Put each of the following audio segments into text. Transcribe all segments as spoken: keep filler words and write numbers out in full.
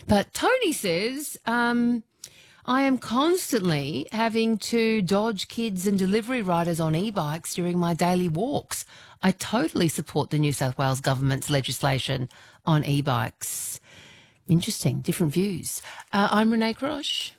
But Tony says, um, I am constantly having to dodge kids and delivery riders on e-bikes during my daily walks. I totally support the New South Wales government's legislation on e-bikes. Interesting, different views. Uh, I'm Renee Crosh.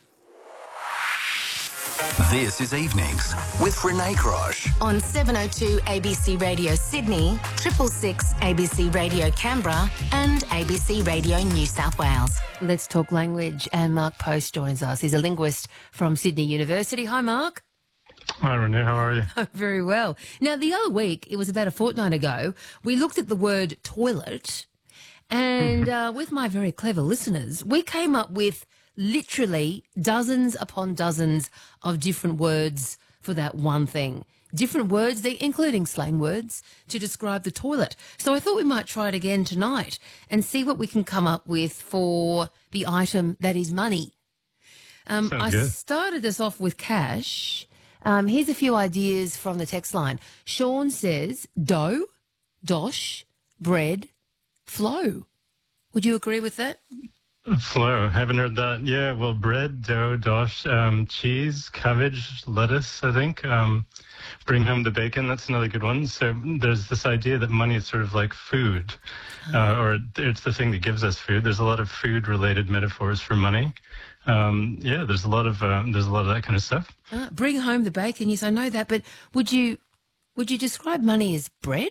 This is Evenings with Renee Crosh. On seven oh two A B C Radio Sydney, triple six A B C Radio Canberra and A B C Radio New South Wales. Let's talk language, and Mark Post joins us. He's a linguist from Sydney University. Hi, Mark. Hi, Renee. How are you? Very well. Now, the other week, it was about a fortnight ago, we looked at the word toilet, and uh, with my very clever listeners, we came up with literally dozens upon dozens of different words for that one thing. Different words, including slang words, to describe the toilet. So I thought we might try it again tonight and see what we can come up with for the item that is money. Um, I good. started us off with cash. Um, here's a few ideas from the text line. Sean says dough, dosh, bread, flow. Would you agree with that? Flow. Haven't heard that. Yeah, well, bread, dough, dosh, um, cheese, cabbage, lettuce, I think. Um, bring home the bacon. That's another good one. So there's this idea that money is sort of like food, uh, or it's the thing that gives us food. There's a lot of food-related metaphors for money. Um, yeah, there's a lot of um, there's a lot of that kind of stuff. Uh, bring home the bacon. Yes, I know that. But would you would you describe money as bread?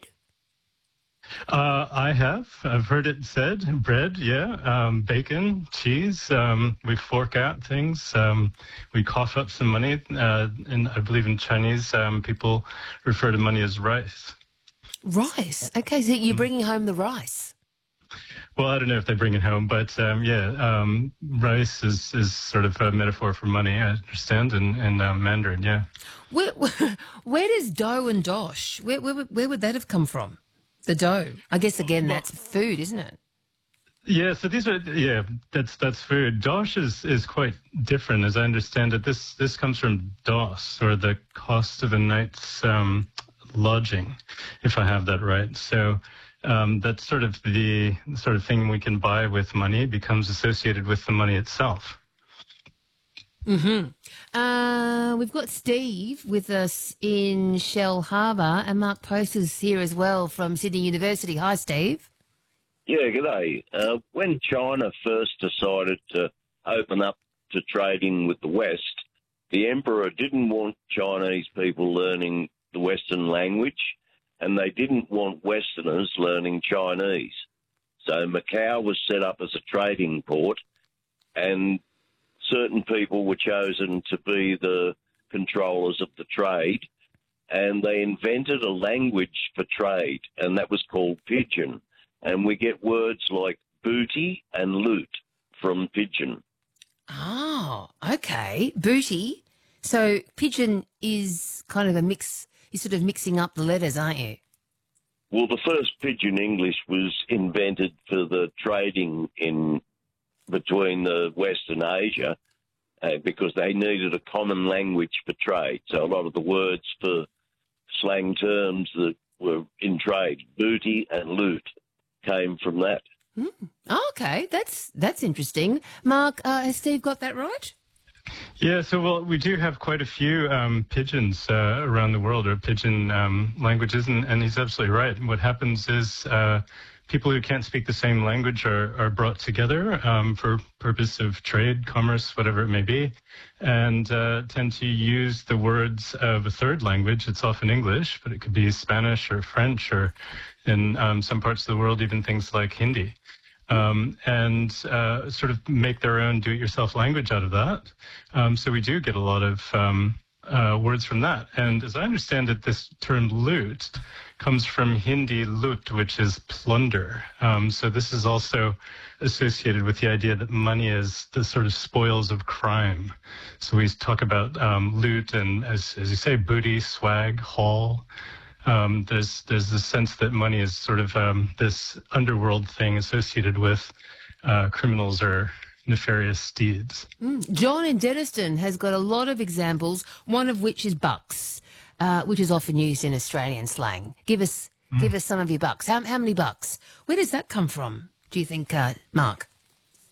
Uh, I have. I've heard it said. Bread, yeah. Um, bacon, cheese. Um, we fork out things. Um, we cough up some money. Uh, and I believe in Chinese, um, people refer to money as rice. Rice. Okay, so you're bringing home the rice. Well, I don't know if they bring it home, but um, yeah, um, rice is, is sort of a metaphor for money, I understand, in, in uh, Mandarin, yeah. Where, where, where does dough and dosh, where, where, where would that have come from? The dough. I guess, again, that's food, isn't it? Yeah, so these are, yeah, that's that's food. Dosh is, is quite different, as I understand it. This this comes from dos, or the cost of a night's um, lodging, if I have that right. So um, that's sort of the sort of thing we can buy with money becomes associated with the money itself. Mm-hmm. Uh, we've got Steve with us in Shell Harbour, and Mark Post is here as well from Sydney University. Hi, Steve. Yeah, g'day. Uh, when China first decided to open up to trading with the West, the emperor didn't want Chinese people learning the Western language, and they didn't want Westerners learning Chinese. So Macau was set up as a trading port, and certain people were chosen to be the controllers of the trade, and they invented a language for trade, and that was called Pidgin. And we get words like booty and loot from Pidgin. Oh, okay. Booty. So Pidgin is kind of a mix, you're sort of mixing up the letters, aren't you? Well, the first Pidgin English was invented for the trading in between the West and Asia uh, because they needed a common language for trade. So a lot of the words for slang terms that were in trade, booty and loot, came from that. Mm. Oh, okay, that's that's interesting. Mark, uh, has Steve got that right? Yeah, so well, we do have quite a few um, pigeons uh, around the world, or pidgin um, languages, and, and he's absolutely right. What happens is uh, people who can't speak the same language are, are brought together um, for purpose of trade, commerce, whatever it may be, and uh, tend to use the words of a third language. It's often English, but it could be Spanish or French, or in um, some parts of the world, even things like Hindi. Um, and uh, sort of make their own do-it-yourself language out of that. Um, so we do get a lot of um, uh, words from that. And as I understand it, this term loot comes from Hindi lut, which is plunder. Um, so this is also associated with the idea that money is the sort of spoils of crime. So we talk about um, loot and, as, as you say, booty, swag, haul. Um, there's there's the sense that money is sort of um, this underworld thing associated with uh, criminals or nefarious deeds. Mm. John in Denniston has got a lot of examples, one of which is bucks, uh, which is often used in Australian slang. Give us mm. give us some of your bucks. How, how many bucks? Where does that come from, do you think, uh, Mark?